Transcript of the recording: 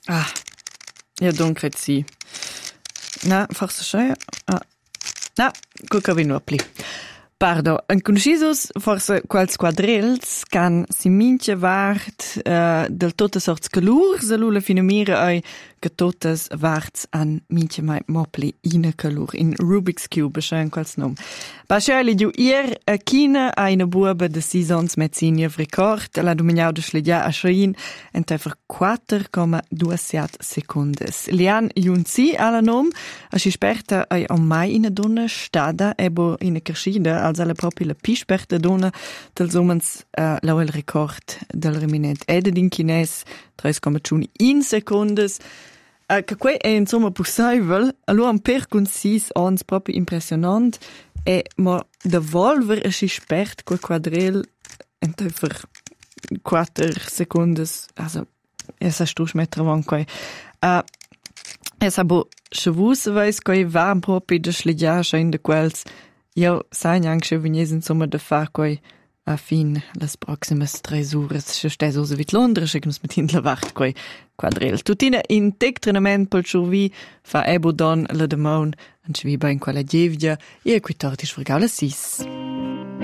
Ah, io dunque sì. No, forse c'è. Ah. No, cuca vi no pli. Pardo, en conoscisus forse quals quadrels can si mince vart del tote sorts calur, se lula fine mira ai che totes varts an mince mai mopli in calur, in Rubik's Cube, schein quals nom. Ba scheili du ier a kina a eine buoba de seasons met senior record, la dominiau de schledia a schein en tefer 4,27 secondes. Lian Junzi alla nom, a si sperta ai o mai in a donna stada ebo in a kerschida, als alle proprio la pi sperta donna del somens lau el record del reminet ed in chines 3,1 secondes. Che quei è insomma possibile, allora un per concis ons proprio impressionant e ma de volver si spert quel quadrel entfer 4 secondes, also es a Stoßmeter van quei. Es abo chavus weiß quei war proprio de schligiascha in de quels. Io sai anche vignes insomma de far quei a fin las proximas 3 ures, se stes osa vit Londra, che nus metin la vart quei quadrel. Tutina in tec trenament pel churvi fa ebo don la demon, an chvi ba in quella dievia, e qui tortisch vergau la 6.